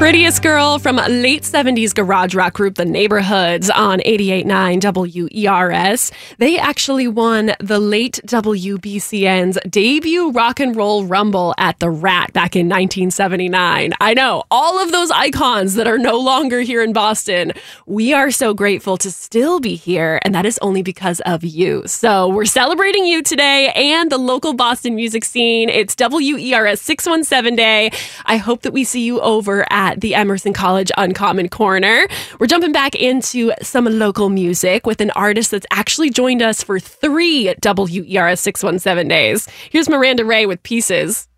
Prettiest Girl from late 70s garage rock group The Neighborhoods on 88.9 WERS. They actually won the late WBCN's debut Rock and Roll Rumble at the Rat back in 1979. I know, all of those icons that are no longer here in Boston. We are so grateful to still be here, and that is only because of you. So we're celebrating you today and the local Boston music scene. It's WERS 617 Day. I hope that we see you over at the Emerson College Uncommon Corner. We're jumping back into some local music with an artist that's actually joined us for 3 WERS 617 days. Here's Miranda Ray with Pieces.